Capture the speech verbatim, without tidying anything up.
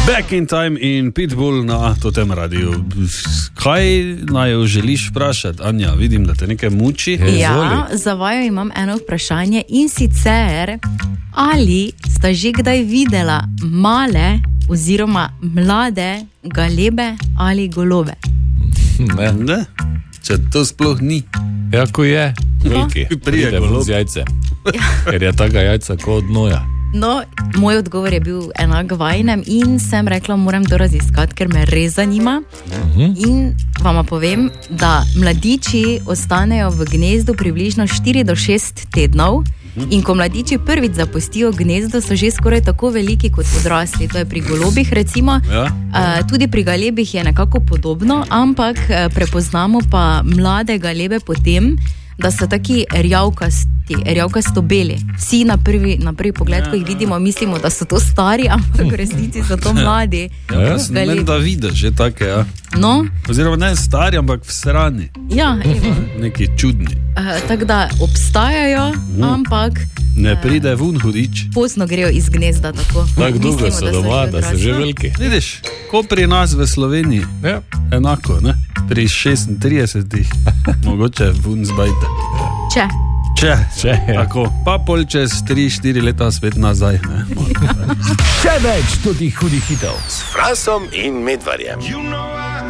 Back in time in Pitbull na totem radiju. Kaj naj jo želiš vprašati, Anja? Vidim, da te nekaj muči. Ja, za vaju imam eno vprašanje in sicer, ali sta že kdaj videla male oziroma mlade galebe ali golobe? Ne. Ne? Če to sploh ni. Ja, ko je veliki, pride z jajce. Ker je taka jajca kot od noja. No, moj odgovor je bil enak vajnem in sem rekla, moram to raziskati, ker me res zanima. Uh-huh. In vama povem, da mladiči ostanejo v gnezdu približno štiri do šest tednov. In ko mladiči prvič zapustijo gnezdo, so že skoraj tako veliki kot odrasli. To je pri golobih recimo. Ja. Uh, tudi pri galebih je nekako podobno, ampak uh, prepoznamo pa mlade galebe potem, da so taki rjavkasti, rjavkasto beli. Vsi na prvi, na prvi pogled, ko jih vidimo, mislimo, da so to stari, ampak v resnici so to mladi. Ja, ja sem men, da vidiš že take, ja. No? Oziroma ne stari, ampak vsrani. Ja, evo. Neki čudni. Uh, tako da obstajajo, mm. ampak ne pride vun hudič. Pozno grejo iz gnezda, tako. Tako dolgo so doma, da so že veliki. Vidiš, ko pri nas v Sloveniji, ja. Enako, ne? Pri šestintridesetih, mogoče vun zbajte. Če. Če, Če ja. Tako. Pa pol čez tri štiri leta spet nazaj, ne? Še več tudi hudih hitov s Frasom in Medvarjem. You know